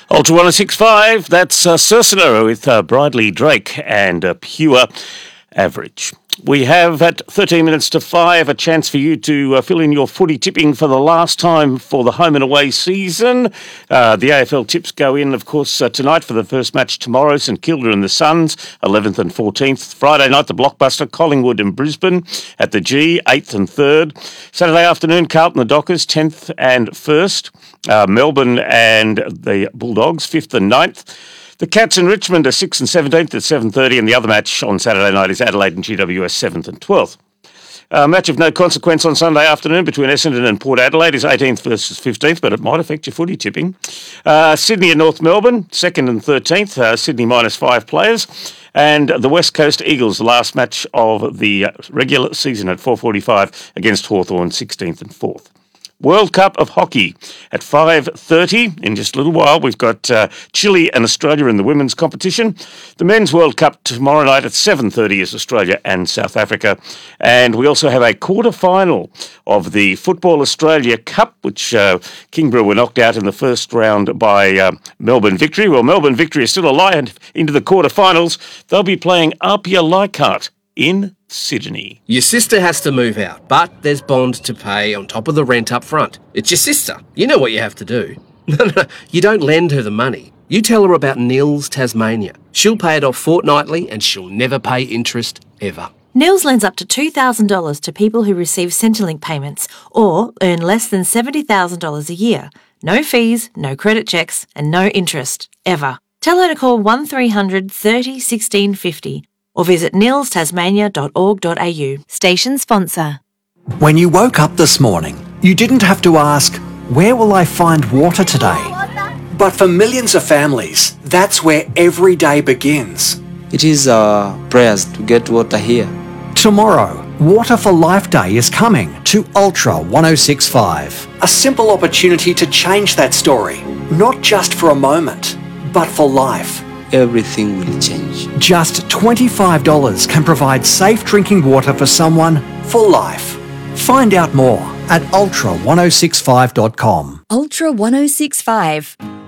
Ultra 1065, that's Cersina with Bridley Drake and Pure Average. We have at 13 minutes to 5 a chance for you to fill in your footy tipping for the last time for the home and away season. The AFL tips go in, of course, tonight for the first match tomorrow, St Kilda and the Suns, 11th and 14th. Friday night, the blockbuster, Collingwood and Brisbane at the G, 8th and 3rd. Saturday afternoon, Carlton the Dockers, 10th and 1st. Melbourne and the Bulldogs, 5th and 9th. The Cats in Richmond are 6th and 17th at 7:30, and the other match on Saturday night is Adelaide and GWS 7th and 12th. A match of no consequence on Sunday afternoon between Essendon and Port Adelaide is 18th versus 15th, but it might affect your footy tipping. Sydney and North Melbourne, 2nd and 13th, Sydney minus 5 players. And the West Coast Eagles, the last match of the regular season at 4:45 against Hawthorn, 16th and 4th. World Cup of Hockey at 5:30. In just a little while, we've got Chile and Australia in the women's competition. The Men's World Cup tomorrow night at 7:30 is Australia and South Africa. And we also have a quarter-final of the Football Australia Cup, which Kingborough were knocked out in the first round by Melbourne Victory. Well, Melbourne Victory is still alive into the quarter-finals. They'll be playing Apia Leichhardt in Sydney. Your sister has to move out, but there's bond to pay on top of the rent up front. It's your sister. You know what you have to do. No, you don't lend her the money. You tell her about Nils Tasmania. She'll pay it off fortnightly and she'll never pay interest ever. Nils lends up to $2,000 to people who receive Centrelink payments or earn less than $70,000 a year. No fees, no credit checks and no interest, ever. Tell her to call 1300 30 16 50 or visit nilstasmania.org.au. Station sponsor. When you woke up this morning, you didn't have to ask, where will I find water today? But for millions of families, that's where every day begins. It is our prayers to get water here. Tomorrow, Water for Life Day is coming to Ultra 1065. A simple opportunity to change that story, not just for a moment, but for life. Everything will change. Just $25 can provide safe drinking water for someone for life. Find out more at ultra1065.com. Ultra 1065.